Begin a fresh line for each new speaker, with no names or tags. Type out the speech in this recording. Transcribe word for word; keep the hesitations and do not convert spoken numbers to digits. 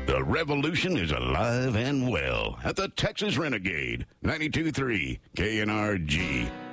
The revolution is alive and well at the Texas Renegade, ninety-two point three K N R G.